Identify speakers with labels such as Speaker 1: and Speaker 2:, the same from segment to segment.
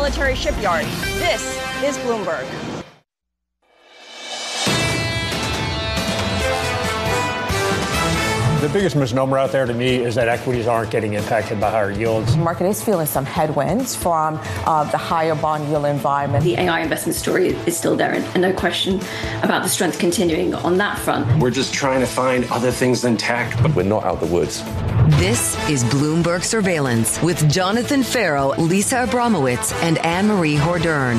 Speaker 1: military shipyard. This is Bloomberg.
Speaker 2: The biggest misnomer out there to me is that equities aren't getting impacted by higher yields.
Speaker 3: The market is feeling some headwinds from the higher bond yield environment.
Speaker 4: The AI investment story is still there, and no question about the strength continuing on that front.
Speaker 5: We're just trying to find other things than tech, but we're not out the woods.
Speaker 6: This is Bloomberg Surveillance with Jonathan Farrow, Lisa Abramowitz, and Anne-Marie Hordern.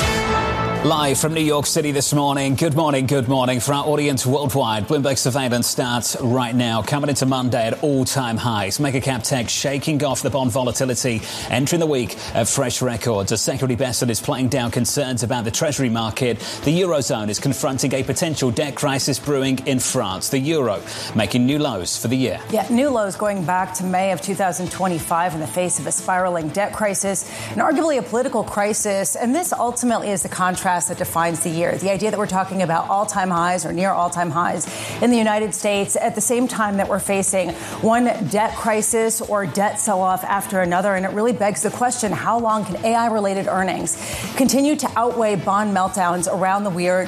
Speaker 7: Live from New York City this morning. Good morning for our audience worldwide. Bloomberg Surveillance starts right now, coming into Monday at all-time highs. Megacap tech shaking off the bond volatility, entering the week at fresh records. As Secretary Bessent is playing down concerns about the Treasury market, the Eurozone is confronting a potential debt crisis brewing in France. The euro making new lows for the year.
Speaker 8: Yeah, new lows going back to May of 2025 in the face of a spiraling debt crisis and arguably a political crisis. And this ultimately is the contrast that defines the year. The idea that we're talking about all-time highs or near all-time highs in the United States at the same time that we're facing one debt crisis or debt sell-off after another. And it really begs the question, how long can AI-related earnings continue to outweigh bond meltdowns around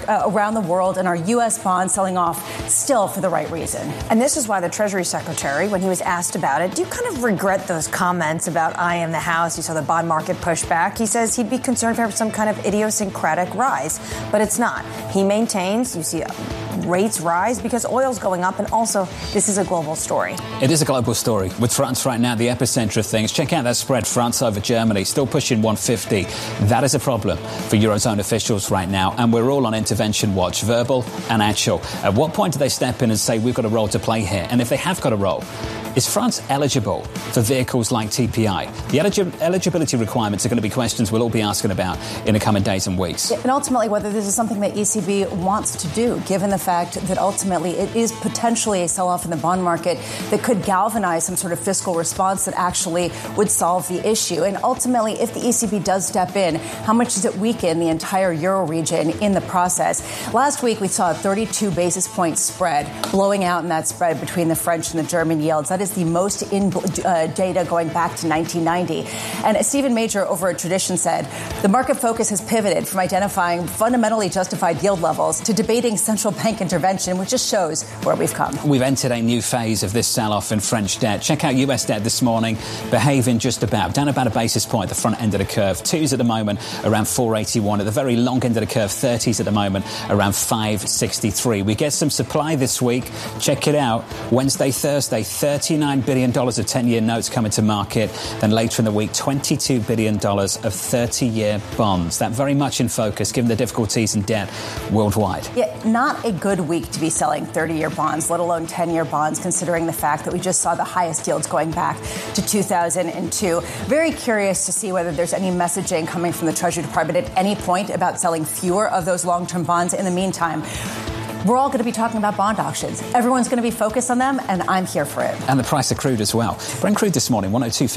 Speaker 8: the world and our U.S. bonds selling off still for the right reason?
Speaker 9: And this is why the Treasury Secretary, when he was asked about it, do you kind of regret those comments about I am the house? You saw the bond market push back. He says he'd be concerned for some kind of idiosyncratic rise, but it's not. He maintains, you see rates rise because oil's going up, and also this is a global story.
Speaker 7: It is a global story, with France right now the epicenter of things. Check out that spread, France over Germany, still pushing 150. That is a problem for Eurozone officials right now, and we're all on intervention watch, verbal and actual. At what point do they step in and say we've got a role to play here? And if they have got a role, is France eligible for vehicles like TPI? The eligibility requirements are going to be questions we'll all be asking about in the coming days and weeks.
Speaker 8: And ultimately, whether this is something that ECB wants to do, given the fact that ultimately it is potentially a sell-off in the bond market that could galvanize some sort of fiscal response that actually would solve the issue. And ultimately, if the ECB does step in, how much does it weaken the entire euro region in the process? Last week, we saw a 32 basis point spread blowing out in that spread between the French and the German yields. That is the most in data going back to 1990. And as Stephen Major over at Tradition said, the market focus has pivoted from identifying fundamentally justified yield levels to debating central bank intervention, which just shows where we've come.
Speaker 7: We've entered a new phase of this sell-off in French debt. Check out US debt this morning, behaving just about, down about a basis point at the front end of the curve. 2s at the moment, around 481. At the very long end of the curve, 30s at the moment, around 563. We get some supply this week. Check it out. Wednesday, Thursday, $39 billion of 10-year notes coming to market. Then later in the week, $22 billion of 30-year bonds. That very much in focus, given the difficulties in debt worldwide.
Speaker 8: Yeah, not a good week to be selling 30-year bonds, let alone 10-year bonds, considering the fact that we just saw the highest yields going back to 2002. Very curious to see whether there's any messaging coming from the Treasury Department at any point about selling fewer of those long-term bonds. In the meantime, we're all going to be talking about bond auctions. Everyone's going to be focused on them, and I'm here for it.
Speaker 7: And the price of crude as well. Brent crude this morning,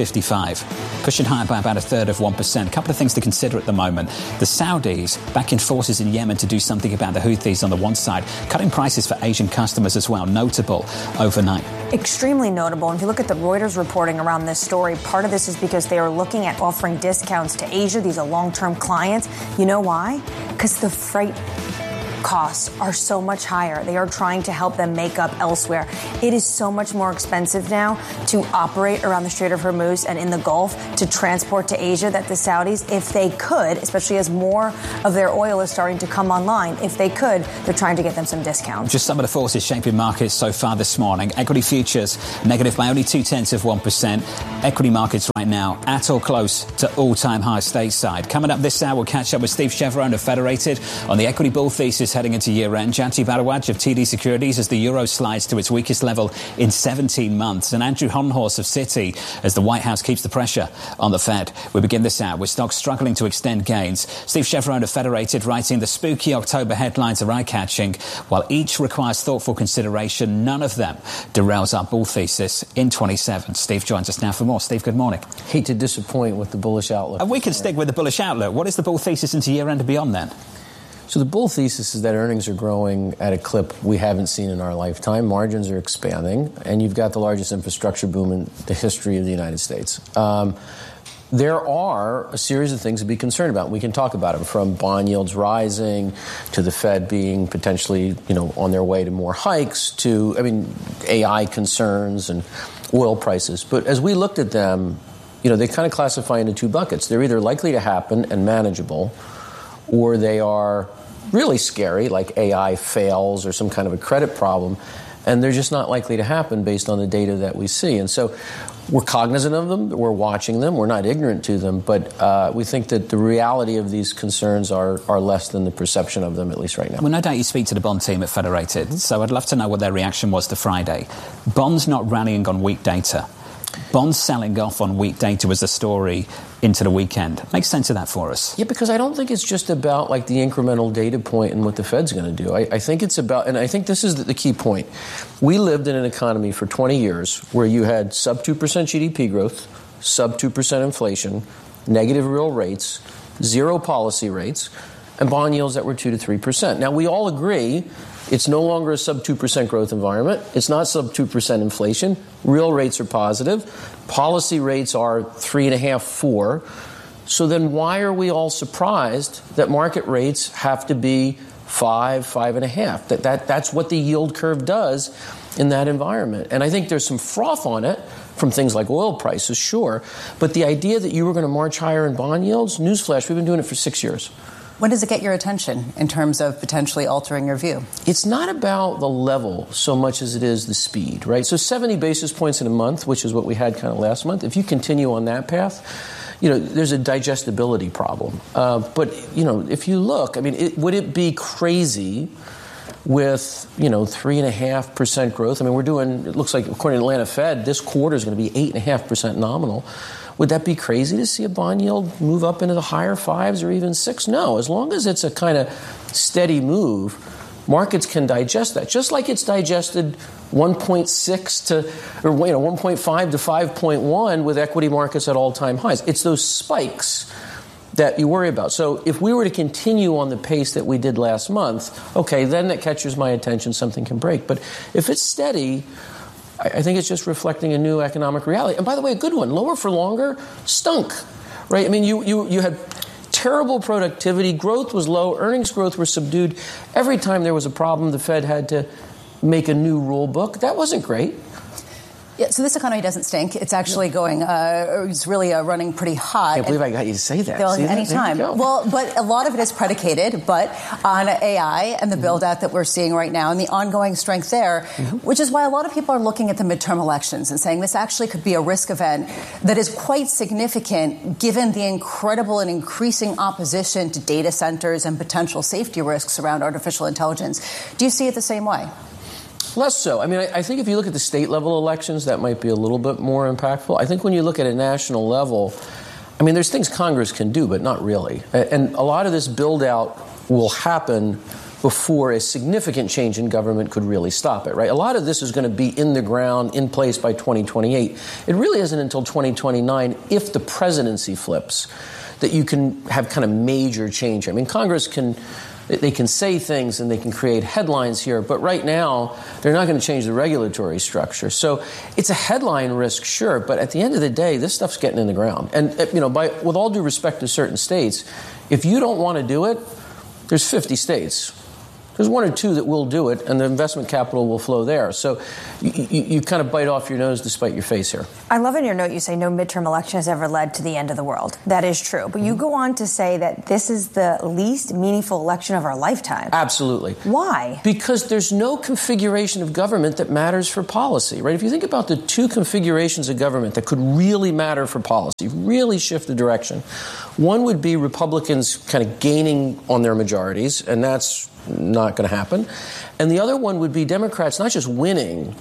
Speaker 7: 102.55, pushing higher by about a third of 1%. A couple of things to consider at the moment. The Saudis backing forces in Yemen to do something about the Houthis on the one side, cutting prices for Asian customers as well. Notable overnight.
Speaker 9: Extremely notable. And if you look at the Reuters reporting around this story, part of this is because they are looking at offering discounts to Asia. These are long-term clients. You know why? Because the freight costs are so much higher. They are trying to help them make up elsewhere. It is so much more expensive now to operate around the Strait of Hormuz and in the Gulf to transport to Asia that the Saudis, if they could, especially as more of their oil is starting to come online, if they could, they're trying to get them some discounts.
Speaker 7: Just some of the forces shaping markets so far this morning. Equity futures negative by only 0.2%. Equity markets right now at or close to all-time high stateside. Coming up this hour, we'll catch up with Steve Chevron of Federated on the equity bull thesis heading into year-end. Jati Bharadwaj of TD Securities as the euro slides to its weakest level in 17 months. And Andrew Honhorst of Citi as the White House keeps the pressure on the Fed. We begin this hour with stocks struggling to extend gains. Steve Chevron of Federated writing the spooky October headlines are eye-catching. While each requires thoughtful consideration, none of them derails our bull thesis in 27. Steve joins us now for more. Steve, good morning.
Speaker 10: Hate to disappoint with the bullish outlook.
Speaker 7: And we can stick with the bullish outlook. What is the bull thesis into year-end and beyond then?
Speaker 10: So the bull thesis is that earnings are growing at a clip we haven't seen in our lifetime. Margins are expanding, and you've got the largest infrastructure boom in the history of the United States. there are a series of things to be concerned about. We can talk about them, from bond yields rising to the Fed being potentially, on their way to more hikes to, AI concerns and oil prices. But as we looked at them, they kind of classify into two buckets. They're either likely to happen and manageable, or they are really scary, like AI fails or some kind of a credit problem, and they're just not likely to happen based on the data that we see. And so we're cognizant of them, we're watching them, we're not ignorant to them, but we think that the reality of these concerns are less than the perception of them, at least right now.
Speaker 7: Well, no doubt you speak to the bond team at Federated, so I'd love to know what their reaction was to Friday. Bonds not rallying on weak data. Bonds selling off on weak data was the story into the weekend. Make sense of that for us.
Speaker 10: Yeah, because I don't think it's just about like the incremental data point and what the Fed's going to do. I think it's about, and I think this is the key point. We lived in an economy for 20 years where you had sub 2% GDP growth, sub 2% inflation, negative real rates, zero policy rates, and bond yields that were 2 to 3%. Now, we all agree it's no longer a sub 2% growth environment. It's not sub 2% inflation. Real rates are positive. Policy rates are 3.5%, 4%. So then why are we all surprised that market rates have to be 5%, 5.5%? That's what the yield curve does in that environment. And I think there's some froth on it from things like oil prices, sure. But the idea that you were going to march higher in bond yields, newsflash, we've been doing it for 6 years.
Speaker 8: When does it get your attention in terms of potentially altering your view?
Speaker 10: It's not about the level so much as it is the speed, right? So 70 basis points in a month, which is what we had kind of last month, if you continue on that path, there's a digestibility problem. But if you look, would it be crazy with, 3.5% growth? We're doing, it looks like, according to Atlanta Fed, this quarter is going to be 8.5% nominal. Would that be crazy to see a bond yield move up into the higher 5s or even 6%? No, as long as it's a kind of steady move, markets can digest that. Just like it's digested 1.5 to 5.1 with equity markets at all-time highs. It's those spikes that you worry about. So if we were to continue on the pace that we did last month, okay, then that catches my attention, something can break. But if it's steady, I think it's just reflecting a new economic reality. And by the way, a good one. Lower for longer stunk, right? You had terrible productivity. Growth was low. Earnings growth were subdued. Every time there was a problem, the Fed had to make a new rule book. That wasn't great.
Speaker 8: Yeah, so this economy doesn't stink. It's actually going, it's really running pretty hot.
Speaker 10: I can't believe I got you to say that.
Speaker 8: Anytime. Well, but a lot of it is predicated, on AI and the build-out that we're seeing right now and the ongoing strength there, which is why a lot of people are looking at the midterm elections and saying this actually could be a risk event that is quite significant given the incredible and increasing opposition to data centers and potential safety risks around artificial intelligence. Do you see it the same way?
Speaker 10: Less so. I think if you look at the state-level elections, that might be a little bit more impactful. I think when you look at a national level, there's things Congress can do, but not really. And a lot of this build-out will happen before a significant change in government could really stop it, right? A lot of this is going to be in the ground, in place by 2028. It really isn't until 2029, if the presidency flips, that you can have kind of major change. Congress can... They can say things and they can create headlines here, but right now, they're not going to change the regulatory structure. So it's a headline risk, sure, but at the end of the day, this stuff's getting in the ground. And, with all due respect to certain states, if you don't want to do it, there's 50 states. There's 1 or 2 that will do it, and the investment capital will flow there. So you kind of bite off your nose to spite your face here.
Speaker 9: I love in your note you say no midterm election has ever led to the end of the world. That is true. But you go on to say that this is the least meaningful election of our lifetime.
Speaker 10: Absolutely.
Speaker 9: Why?
Speaker 10: Because there's no configuration of government that matters for policy, right? If you think about the 2 configurations of government that could really matter for policy, really shift the direction, one would be Republicans kind of gaining on their majorities, and that's not going to happen. And the other one would be Democrats not just winning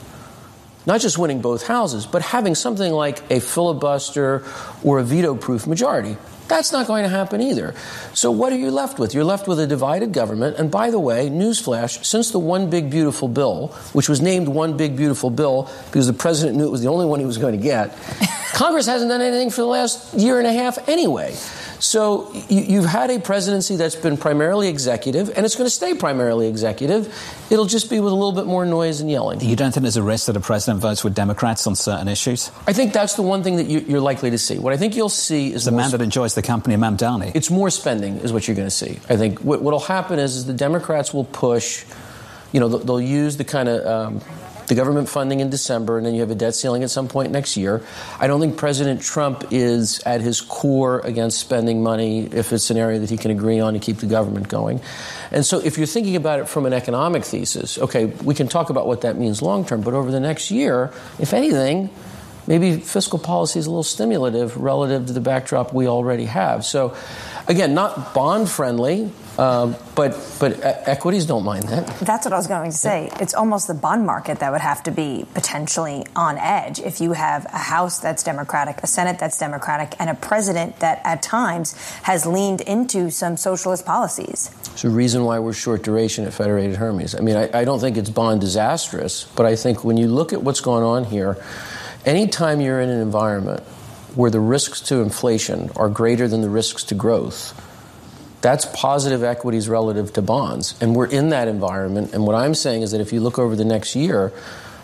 Speaker 10: both houses, but having something like a filibuster or a veto-proof majority. That's not going to happen either. So what are you left with? You're left with a divided government. And by the way, newsflash, since the One Big Beautiful Bill, which was named One Big Beautiful Bill because the president knew it was the only one he was going to get, Congress hasn't done anything for the last year and a half anyway. So you've had a presidency that's been primarily executive, and it's going to stay primarily executive. It'll just be with a little bit more noise and yelling.
Speaker 7: You don't think there's a risk that a president votes with Democrats on certain issues?
Speaker 10: I think that's the one thing that you're likely to see. What I think you'll see is
Speaker 7: the man that enjoys the company of Mamdani.
Speaker 10: It's more spending is what you're going to see. I think what'll happen is the Democrats will push, they'll use the kind of the government funding in December, and then you have a debt ceiling at some point next year. I don't think President Trump is at his core against spending money if it's an area that he can agree on to keep the government going. And so if you're thinking about it from an economic thesis, okay, we can talk about what that means long term, but over the next year, if anything, maybe fiscal policy is a little stimulative relative to the backdrop we already have. So, again, not bond-friendly, but equities don't mind that.
Speaker 9: That's what I was going to say. It's almost the bond market that would have to be potentially on edge if you have a House that's Democratic, a Senate that's Democratic, and a president that at times has leaned into some socialist policies.
Speaker 10: It's a reason why we're short duration at Federated Hermes. I mean, I don't think it's bond disastrous, but I think when you look at what's going on here, anytime you're in an environment where the risks to inflation are greater than the risks to growth, that's positive equities relative to bonds. And we're in that environment. And what I'm saying is that if you look over the next year,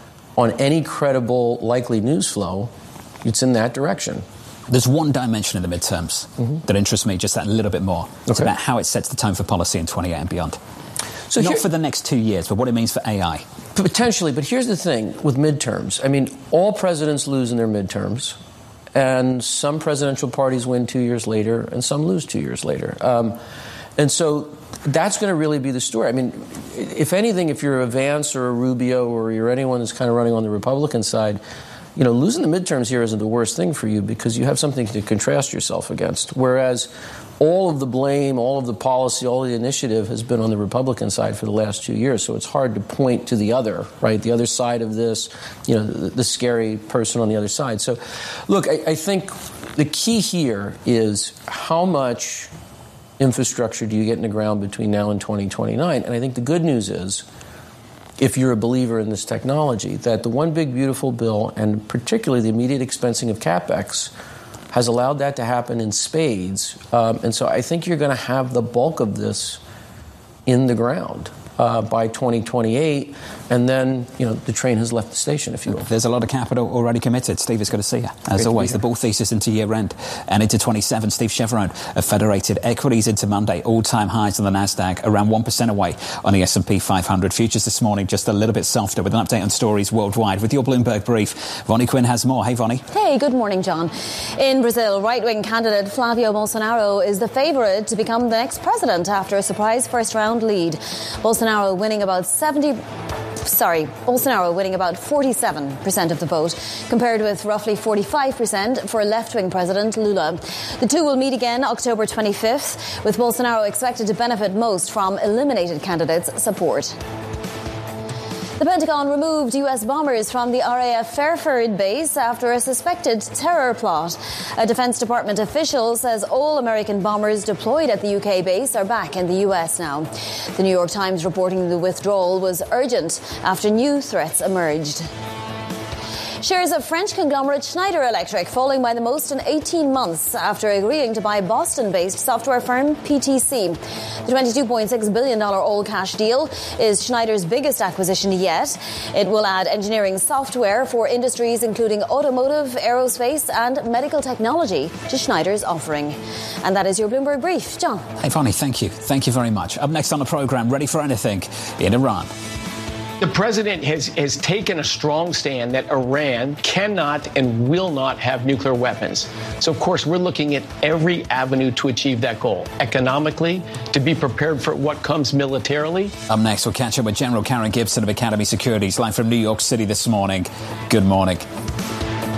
Speaker 10: on any credible, likely news flow, it's in that direction.
Speaker 7: There's one dimension in the midterms that interests me just that little bit more. It's about how it sets the tone for policy in 28 and beyond. So not for the next 2 years, but what it means for AI.
Speaker 10: Potentially, but here's the thing with midterms. I mean, all presidents lose in their midterms, and some presidential parties win 2 years later, and some lose 2 years later. And so that's going to really be the story. I mean, if anything, if you're a Vance or a Rubio or you're anyone that's kind of running on the Republican side, losing the midterms here isn't the worst thing for you because you have something to contrast yourself against. Whereas all of the blame, all of the policy, all of the initiative has been on the Republican side for the last 2 years. So it's hard to point to the other, right? The other side of this, the scary person on the other side. So, look, I think the key here is how much infrastructure do you get in the ground between now and 2029? And I think the good news is, if you're a believer in this technology, that the One Big Beautiful Bill, and particularly the immediate expensing of CapEx, has allowed that to happen in spades. And so I think you're going to have the bulk of this in the ground by 2028. And then, the train has left the station, if you will.
Speaker 7: There's a lot of capital already committed. Steve, it's good to see you. As always, the bull thesis into year end and into 27. Steve Chevron of Federated Equities into Monday. All-time highs on the NASDAQ, around 1% away on the S&P 500. Futures this morning just a little bit softer with an update on stories worldwide. With your Bloomberg Brief, Vonnie Quinn has more. Hey, Vonnie.
Speaker 11: Hey, good morning, John. In Brazil, right-wing candidate Flavio Bolsonaro is the favourite to become the next president after a surprise first-round lead. Bolsonaro winning about 47% of the vote, compared with roughly 45% for left-wing President Lula. The two will meet again October 25th, with Bolsonaro expected to benefit most from eliminated candidates' support. The Pentagon removed U.S. bombers from the RAF Fairford base after a suspected terror plot. A Defense Department official says all American bombers deployed at the UK base are back in the U.S. now. The New York Times reporting the withdrawal was urgent after new threats emerged. Shares of French conglomerate Schneider Electric falling by the most in 18 months after agreeing to buy Boston-based software firm PTC. The $22.6 billion all-cash deal is Schneider's biggest acquisition yet. It will add engineering software for industries including automotive, aerospace and medical technology to Schneider's offering. And that is your Bloomberg Brief. John.
Speaker 7: Hey, Vonnie, thank you. Thank you very much. Up next on the programme, ready for anything in Iran.
Speaker 12: The president has taken a strong stand that Iran cannot and will not have nuclear weapons. So, of course, we're looking at every avenue to achieve that goal. Economically, to be prepared for what comes militarily.
Speaker 7: Up next, we'll catch up with General Karen Gibson of Academy Securities, live from New York City this morning. Good morning.